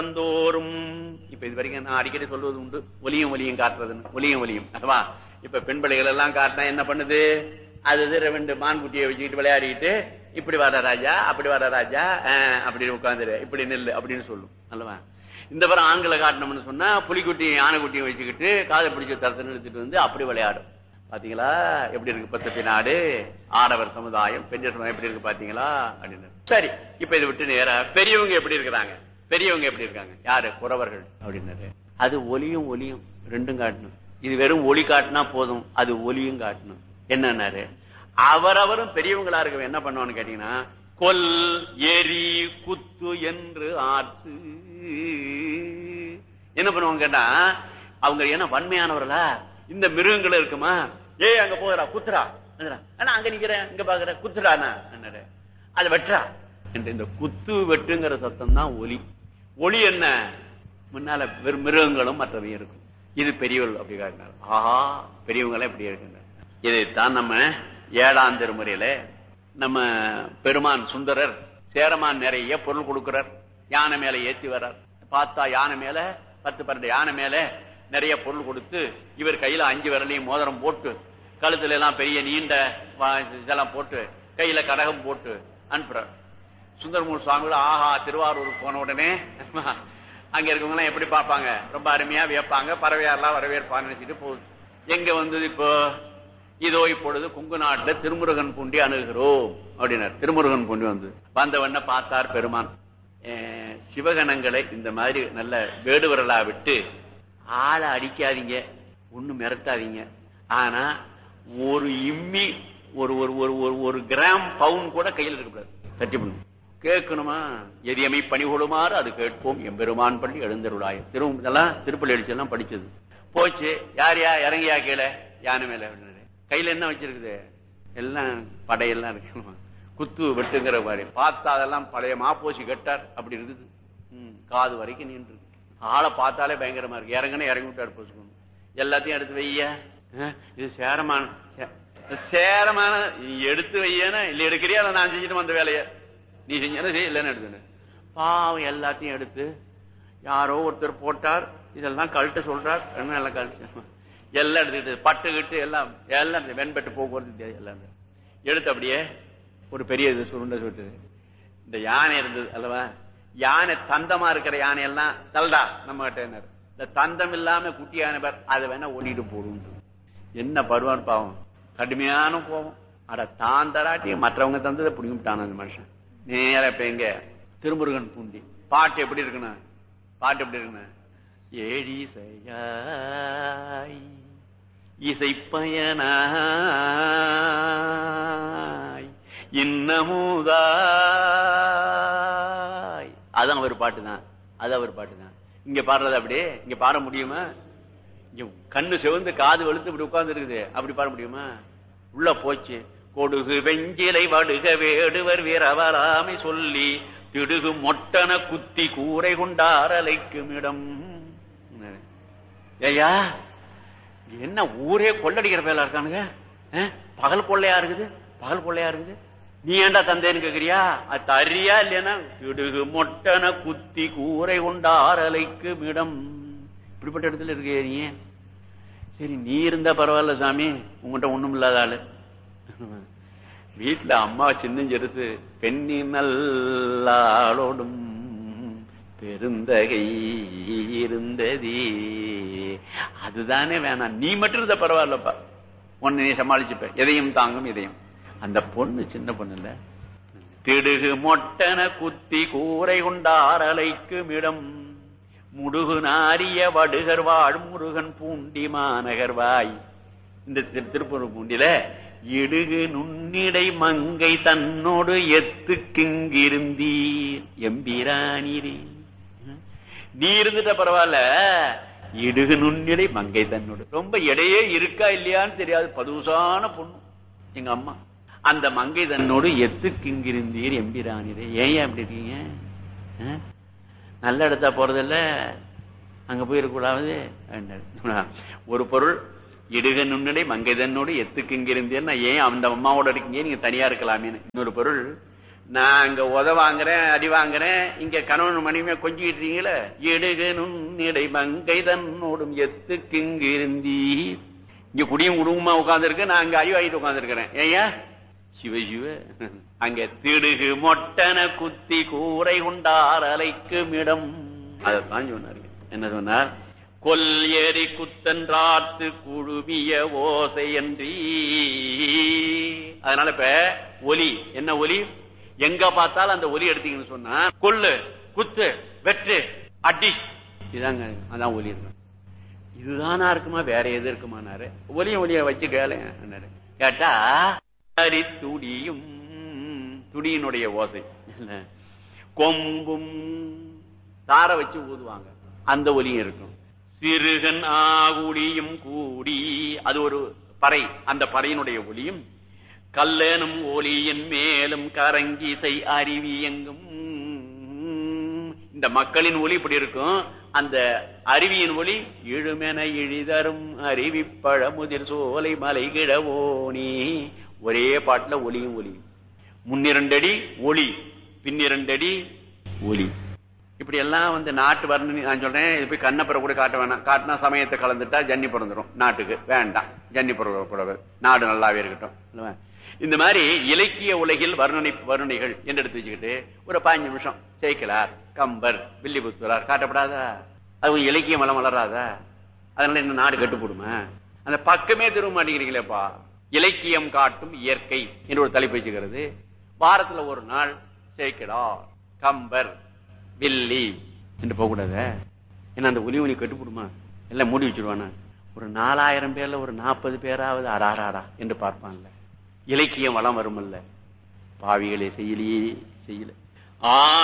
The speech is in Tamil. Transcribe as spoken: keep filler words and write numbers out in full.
தோறும் இப்ப இது வரைக்கும் நான் அடிக்கடி சொல்வது உண்டு, ஒலியும் ஒலியும் காட்டுறதுன்னு. ஒலியும் ஒலியும் அதுவா இப்ப பெண் பிள்ளைகள் எல்லாம் காட்டினா என்ன பண்ணுது, அது ரெண்டு மான்குட்டியை வச்சுக்கிட்டு விளையாடிட்டு இப்படி வர ராஜா அப்படி வர ராஜா அப்படின்னு உட்காந்துரு இப்படி நெல்லு அப்படின்னு சொல்லும் அல்லவா. இந்த பிறம் ஆண்களை காட்டணும்னு சொன்னா புலிக்குட்டியும் யானைக்குட்டியும் வச்சுக்கிட்டு காதை பிடிச்ச தரத்தை நிறுத்திட்டு வந்து அப்படி விளையாடும். பாத்தீங்களா எப்படி இருக்கு பத்து நாடு ஆடவர் சமுதாயம் பெண்கள் சமுதாயம் எப்படி இருக்கு பாத்தீங்களா அப்படின்னு. சரி இப்ப இதை விட்டு நேரா பெரியவங்க எப்படி இருக்கிறாங்க, பெரியவங்க எப்படி இருக்காங்க, யாரு குறவர்கள் அப்படின்னாரு. அது ஒலியும் ஒலியும் ரெண்டும் காட்டணும். இது வெறும் ஒலி காட்டினா போதும், அது ஒலியும் காட்டணும். என்னன்னாரு, அவரவரும் பெரியவங்களா இருக்க என்ன பண்ணுவான்னு கேட்டீங்கன்னா, கொல் எரி குத்து என்று ஆர்த்து என்ன பண்ணுவாங்க கேட்டா, அவங்க என்ன வன்மையானவர்களா, இந்த மிருகங்கள் இருக்குமா, ஏ அங்க போகிறா குத்துறா அங்க நிக்கிறேன் இங்க பாக்குற குத்துறானா அது வெட்டுறா என்று இந்த குத்து வெட்டுங்கிற சத்தம் தான் ஒலி. ஒளி என்ன, முன்னால வெறும் மிருகங்களும் மற்றவையும் இருக்கும். இது பெரியவர்கள் அப்படி காட்டினார். ஆஹா பெரியவங்களே இப்படி இருக்கின்றனர். இதைத்தான் நம்ம ஏழாம் திருமுறையில நம்ம பெருமான் சுந்தரர் சேரமான் நிறைய பொருள் கொடுக்கிறார். யானை மேல ஏத்தி வர்றார். பார்த்தா யானை மேல பத்து பன்னெண்டு யானை மேல நிறைய பொருள் கொடுத்து இவர் கையில அஞ்சு விரலையும் மோதிரம் போட்டு கழுத்துல எல்லாம் பெரிய நீண்ட இதெல்லாம் போட்டு கையில கடகம் போட்டு அனுப்புறார். சுந்தரமூர் சுவாமிகள் ஆஹா திருவாரூருக்கு போன உடனே அங்க இருக்கவங்க எல்லாம் எப்படி பார்ப்பாங்க, ரொம்ப அருமையா வியப்பாங்க, பறவையாரெல்லாம் வரவேற்பான்னு நினைச்சிட்டு போகுது. எங்க வந்தது இப்போ, இதோ இப்பொழுது குங்கு நாட்டுல திருமுருகன் பூண்டி அணுகிறோம் அப்படின்னார். திருமுருகன் பூண்டி வந்து வந்தவண்ண பார்த்தார் பெருமான். சிவகணங்களை இந்த மாதிரி நல்ல வேடுவரலா விட்டு ஆளை அடிக்காதீங்க, ஒண்ணு மிரட்டாதீங்க, ஆனா ஒரு இம்மி ஒரு ஒரு ஒரு கிராம் பவுன் கூட கையில் இருக்கக்கூடாது, தட்டி பண்ணும் கேட்கணுமா, எரியமை பணி கொடுமாறு அது கேட்போம் எம்பெருமான் பள்ளி எழுந்தருளாய். திருவெல்லாம் திருப்பள்ளி அடிச்செல்லாம் படிச்சது போச்சு. யார் யா இறங்கியா கீழே யானை மேல கையில என்ன வச்சிருக்குது, எல்லாம் படையெல்லாம் இருக்கு, குத்து வெட்டுங்கிற மாதிரி பார்த்தா அதெல்லாம் பழைய மாப்போசி கட்டார் அப்படி இருக்குது. உம் காது வரைக்கும் நின்று ஆளை பார்த்தாலே பயங்கரமா இருக்கு. இறங்கன்னு இறங்கி விட்டாரு போச்சுக்கணும். எல்லாத்தையும் எடுத்து வைய, இது சேரமான சேரமான எடுத்து வையனா இல்ல எடுக்கிறியா, நான் செஞ்சுட்டு வந்த வேலைய நீ செஞ்சா இல்லன்னு எடுத்துன்னு பாவம் எல்லாத்தையும் எடுத்து யாரோ ஒருத்தர் போட்டார். இதெல்லாம் கழட்ட சொல்றார், எல்லாம் கழட்டு எல்லாம் எடுத்துக்கிட்டு பட்டுக்கிட்டு எல்லாம் எல்லாம் வெண்பட்டு போக்குவரத்து எல்லாம் எடுத்து அப்படியே ஒரு பெரிய இது சுருண்ட சுட்டு இந்த யானை இருந்தது அல்லவா, யானை தந்தமா இருக்கிற யானை எல்லாம் தல்டா நம்ம கிட்ட இந்த தந்தம் இல்லாம குட்டி யானை பேர் அதை வேணா ஓடிட்டு போடும். என்ன பருவான்னு பாவம், கடுமையான கோபம். அட தான் தராட்டி மற்றவங்க தந்ததை புடிங்கிட்டான அந்த மனுஷன். நேர இப்ப எங்க திருமுருகன் பூண்டி பாட்டு எப்படி இருக்குன்னு, பாட்டு எப்படி இருக்குன்னு, ஏழி செய்யாய் இசைப்பயனாய் இன்னமுதாய், அதான் ஒரு பாட்டு தான், அது அவர் பாட்டு தான். இங்க பாடுறது அப்படியே இங்க பாட முடியுமா, இங்க கண்ணு சிவந்து காது வெளுத்து இப்படி உட்கார்ந்து இருக்குது, அப்படி பாட முடியுமா, உள்ள போச்சு. கொடுகு வெஞ்சிலை வடுக வேடுவர் வீரவராமை சொல்லி திடுகு மொட்டன குத்தி கூரை கொண்டாரலைக்கும் இடம். ஐயா என்ன ஊரே கொள்ளடிக்கிற பேலா இருக்கானுங்க, பகல் கொள்ளையா இருக்குது, பகல் கொள்ளையா இருக்குது. நீ ஏண்டா தந்தேன்னு கேக்குறியா, அது தரியா இல்லையா, திடுகு மொட்டன குத்தி கூரை கொண்டாரலைக்கும் இடம். இப்படிப்பட்ட இடத்துல இருக்கு நீ. சரி நீ இருந்தா பரவாயில்ல சாமி, உங்ககிட்ட ஒண்ணும் இல்லாத ஆளு. வீட்டுல அம்மா சின்னஞ்செருத்து பெண்ணி நல்லாளோடும் பெருந்தகை இருந்ததே, அதுதானே வேணாம். நீ மட்டும் இருந்த பரவாயில்லப்பா, ஒன்னு நீ சமாளிச்சுப்ப, எதையும் தாங்கும் இதயம். அந்த பொண்ணு சின்ன பொண்ணு இல்ல, திடுகு மொட்டன குத்தி கூரை கொண்டாரலைக்கும் இடம் முடுகு நாரிய வடுகர் வாழ் முருகன் பூண்டி மாநகர்வாய். இந்த திருப்பூர் பூண்டில இடுகு நுண்ணிடை மங்கை தன்னோடு எத்துக்கிங்கிருந்தீர் எம்பிரானீரே. நீ இருந்துட்ட பரவாயில்ல, இடுகு நுண்ணிடை மங்கை தன்னோடு, ரொம்ப இடையே இருக்கா இல்லையான்னு தெரியாது, பதுசான பொண்ணு எங்க அம்மா. அந்த மங்கை தன்னோடு எத்துக்கிங்கிருந்தீர் எம்பிரானீரே. ஏன் அப்படி இருக்கீங்க, நல்ல இடத்தா போறதில்ல, அங்க போயிருக்கூடாது. ஒரு பொருள் இடுக நுண்ணிடை மங்கை தன்னோடு எத்துக்கு இங்க இருந்தேன்னா, ஏன் அந்த அம்மாவோட இருக்கீங்க, நீங்க தனியா இருக்கலாமே. இன்னொரு பொருள் நான் அங்க உத வாங்குறேன், அடி வாங்குறேன், இங்க கணவன் மனைவியா கொஞ்சிக்கிட்டீங்களே, எடுகனும் இடை மங்கை தன்னோடும் எத்துக்கு இங்கு இருந்தி. இங்க குடியும் குடும்பமா உட்கார்ந்து இருக்கு, நான் அங்க அடி வாங்கிட்டு உட்கார்ந்து இருக்கிறேன். ஏயா சிவ சிவ, அங்க திடுகு மொட்டன குத்தி கூரை கொண்டார் அலைக்கும் இடம். அதான் சொன்னாரு. என்ன சொன்னார்? கொல் ஏறி குத்தன்றாத்து குழுமிய ஓசை என்றி. அதனால இப்ப ஒலி என்ன ஒலி, எங்க பார்த்தாலும் அந்த ஒலி எடுத்தீங்கன்னு சொன்னா கொல்லு, குத்து, வெற்று, அடி, இதாங்க அதான் ஒலி இருக்கு. இதுதானா இருக்குமா, வேற எது இருக்குமானாரு. ஒலிய ஒலிய வச்சு கேளு கேட்டா அரி துடியும், துடியினுடைய ஓசை, கொம்பும் தார வச்சு ஊதுவாங்க, அந்த ஒலியும் இருக்கும். சிறுகன் ஆகுடியும் கூடி, அது ஒரு பறை, அந்த பறையினுடைய ஒலியும். கல்லனும் ஒலியின் மேலும் கரங்கிசை அருவி எங்கும். இந்த மக்களின் ஒலி இப்படி இருக்கும், அந்த அருவியின் ஒலி இழுமென இழிதரும் அருவி பழமுதிர் சோலை மலை கிழவோனி. ஒரே பாட்டுல ஒலியும் ஒலியும். முன்னிரண்டடி ஒலி, பின்னிரண்டடி ஒலி. இப்படி எல்லாம் வந்து நாட்டு வர்ணனை நான் சொல்றேன். இது போய் கண்ணப்புற கூட காட்ட வேணாம். காட்டினா சமயத்தை கலந்துட்டா ஜன்னி பிறந்துடும். நாட்டுக்கு வேண்டாம், ஜன்னி பிறகு நாடு நல்லாவே இருக்கட்டும். இந்த மாதிரி இலக்கிய உலகில் வர்ணனை வர்ணனைகள் என்று எடுத்து வச்சுக்கிட்டு ஒரு பாஞ்சு நிமிஷம் சேக்கிலார், கம்பர், வில்லிபுத்தூரார் காட்டப்படாதா? அது இலக்கியம் வளம் வளராதா? அதனால என்ன நாடு கட்டுப்படுமா? அந்த பக்கமே திரும்ப மாட்டேங்கிறீங்களேப்பா. இலக்கியம் காட்டும் இயற்கை என்று ஒரு தலைப்பு வச்சுக்கிறது. வாரத்துல ஒரு நாள் சேக்கிலார், கம்பர், வில்லி என்று போகக்கூடாத. ஏன்னா அந்த ஒலி ஒலி கட்டுப்படுமா? எல்லாம் மூடி வச்சிருவானா? ஒரு நாலாயிரம் பேர்ல ஒரு நாற்பது பேராவது அடாராடா என்று பார்ப்பான்ல. இலக்கியம் வளம் வருமல்ல. பாவிகளே செய்யலையே செய்யல. ஆ